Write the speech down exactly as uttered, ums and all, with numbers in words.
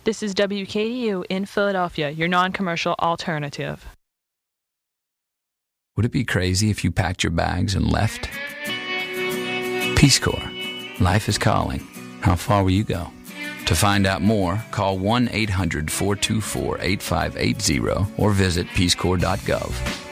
This is W K D U in Philadelphia, your non-commercial alternative. Would it be crazy if you packed your bags and left? Peace Corps. Life is calling. How far will you go? To find out more, call one eight hundred four two four eight five eight zero or visit peace corps dot gov.